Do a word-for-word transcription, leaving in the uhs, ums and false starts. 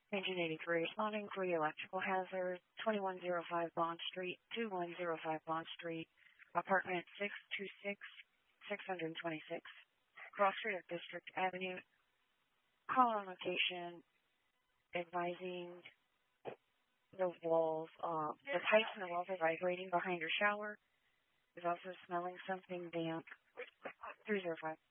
Engine eighty-three responding for the electrical hazard, twenty-one oh five Bond Street, twenty-one oh five Bond Street, apartment six two six, six twenty-six, cross street of District Avenue. Call on location, advising the walls, uh, the pipes and the walls are vibrating behind your shower. Is also smelling something damp. three oh five.